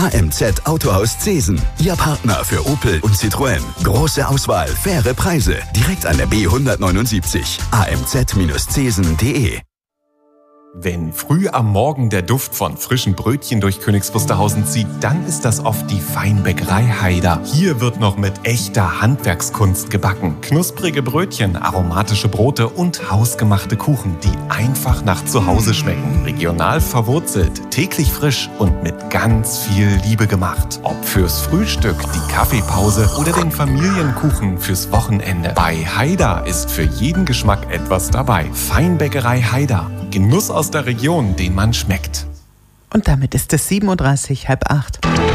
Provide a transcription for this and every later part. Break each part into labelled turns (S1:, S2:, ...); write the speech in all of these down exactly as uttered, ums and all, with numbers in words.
S1: A M Z Autohaus Zesen. Ihr Partner für Opel und Citroën. Große Auswahl, faire Preise. Direkt an der B hundertneunundsiebzig. a m z Zesen punkt de.
S2: Wenn früh am Morgen der Duft von frischen Brötchen durch Königs Wusterhausen zieht, dann ist das oft die Feinbäckerei Haider. Hier wird noch mit echter Handwerkskunst gebacken. Knusprige Brötchen, aromatische Brote und hausgemachte Kuchen, die einfach nach Zuhause schmecken. Regional verwurzelt, täglich frisch und mit ganz viel Liebe gemacht. Ob fürs Frühstück, die Kaffeepause oder den Familienkuchen fürs Wochenende. Bei Haider ist für jeden Geschmack etwas dabei. Feinbäckerei Haider. Genuss aus der Region, den man schmeckt.
S3: Und damit ist es sieben Uhr dreißig, halb acht.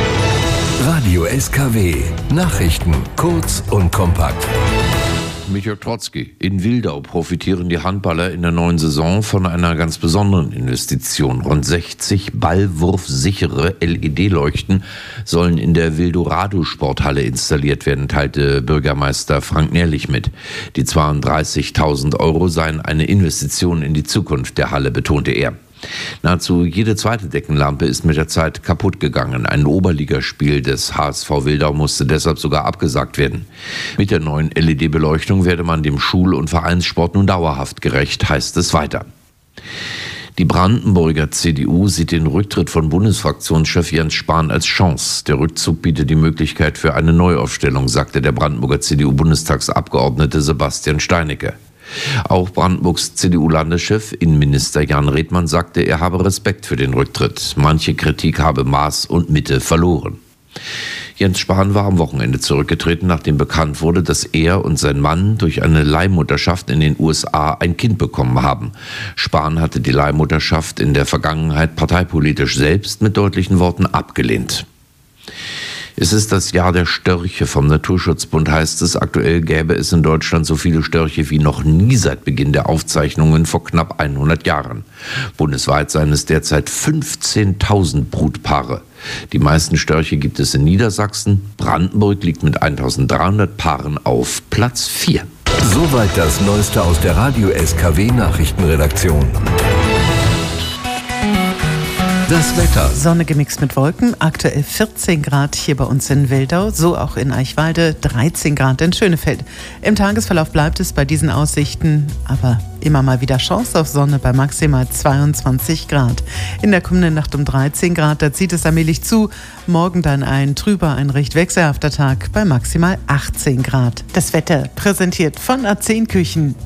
S4: Radio S K W. Nachrichten kurz und kompakt.
S5: Michael Trotzki. In Wildau profitieren die Handballer in der neuen Saison von einer ganz besonderen Investition. Rund sechzig ballwurfsichere L E D-Leuchten sollen in der Wildorado-Sporthalle installiert werden, teilte Bürgermeister Frank Nährlich mit. Die zweiunddreißigtausend Euro seien eine Investition in die Zukunft der Halle, betonte er. Nahezu jede zweite Deckenlampe ist mit der Zeit kaputt gegangen. Ein Oberligaspiel des H S V Wildau musste deshalb sogar abgesagt werden. Mit der neuen L E D-Beleuchtung werde man dem Schul- und Vereinssport nun dauerhaft gerecht, heißt es weiter. Die Brandenburger C D U sieht den Rücktritt von Bundesfraktionschef Jens Spahn als Chance. Der Rückzug bietet die Möglichkeit für eine Neuaufstellung, sagte der Brandenburger C D U-Bundestagsabgeordnete Sebastian Steinecke. Auch Brandenburgs C D U-Landeschef, Innenminister Jan Redmann, sagte, er habe Respekt für den Rücktritt. Manche Kritik habe Maß und Mitte verloren. Jens Spahn war am Wochenende zurückgetreten, nachdem bekannt wurde, dass er und sein Mann durch eine Leihmutterschaft in den U S A ein Kind bekommen haben. Spahn hatte die Leihmutterschaft in der Vergangenheit parteipolitisch selbst mit deutlichen Worten abgelehnt. Es ist das Jahr der Störche. Vom Naturschutzbund heißt es, aktuell gäbe es in Deutschland so viele Störche wie noch nie seit Beginn der Aufzeichnungen vor knapp hundert Jahren. Bundesweit seien es derzeit fünfzehntausend Brutpaare. Die meisten Störche gibt es in Niedersachsen. Brandenburg liegt mit eintausenddreihundert Paaren auf Platz vier.
S4: Soweit das Neueste aus der Radio S K W Nachrichtenredaktion. Das Wetter.
S3: Sonne gemixt mit Wolken, aktuell vierzehn Grad hier bei uns in Wildau, so auch in Eichwalde, dreizehn Grad in Schönefeld. Im Tagesverlauf bleibt es bei diesen Aussichten, aber immer mal wieder Chance auf Sonne bei maximal zweiundzwanzig Grad. In der kommenden Nacht um dreizehn Grad, da zieht es allmählich zu. Morgen dann ein trüber, ein recht wechselhafter Tag bei maximal achtzehn Grad. Das Wetter präsentiert von A zehn Küchen.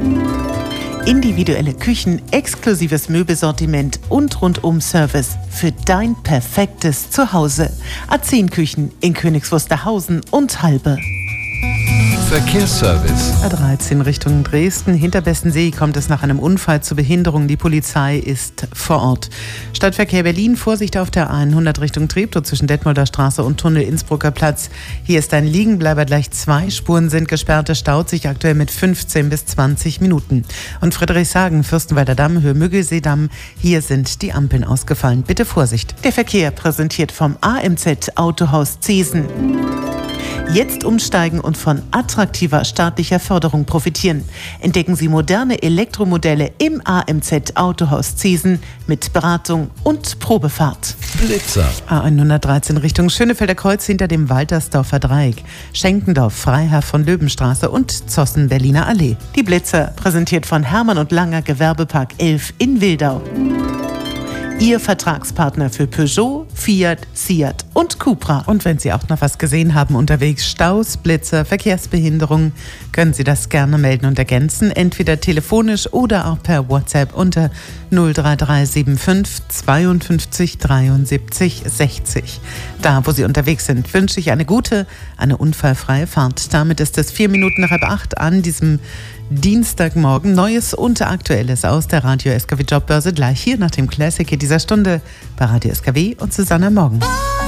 S3: Individuelle Küchen, exklusives Möbelsortiment und Rundum-Service für dein perfektes Zuhause. A zehn Küchen in Königs Wusterhausen und Halbe.
S4: Verkehrsservice.
S3: A dreizehn Richtung Dresden. Hinter Bessensee kommt es nach einem Unfall zu Behinderung. Die Polizei ist vor Ort. Stadtverkehr Berlin, Vorsicht auf der hundert Richtung Treptow zwischen Detmolder Straße und Tunnel Innsbrucker Platz. Hier ist ein Liegenbleiber gleich zwei. Spuren sind gesperrt. Es staut sich aktuell mit fünfzehn bis zwanzig Minuten. Und Friedrichshagen, Fürstenwalder Damm, Höhe Müggelseedamm. Hier sind die Ampeln ausgefallen. Bitte Vorsicht. Der Verkehr präsentiert vom A M Z Autohaus Zesen. Jetzt umsteigen und von attraktiver staatlicher Förderung profitieren. Entdecken Sie moderne Elektromodelle im A M Z Autohaus Zesen mit Beratung und Probefahrt.
S4: Blitzer.
S3: A hundertdreizehn Richtung Schönefelder Kreuz hinter dem Waltersdorfer Dreieck. Schenkendorf, Freiherr von Löwenstraße und Zossen Berliner Allee. Die Blitzer präsentiert von Hermann und Langer Gewerbepark elf in Wildau. Ihr Vertragspartner für Peugeot, Fiat, Seat und Cupra. Und wenn Sie auch noch was gesehen haben unterwegs, Staus, Blitzer, Verkehrsbehinderung, können Sie das gerne melden und ergänzen, entweder telefonisch oder auch per WhatsApp unter null drei drei sieben fünf zweiundfünfzig dreiundsiebzig sechzig. Da, wo Sie unterwegs sind, wünsche ich eine gute, eine unfallfreie Fahrt. Damit ist es vier Minuten nach halb acht an diesem Dienstagmorgen. Neues und Aktuelles aus der Radio S K W Jobbörse gleich hier nach dem Classic dieser Stunde bei Radio S K W und Susanna Morgen.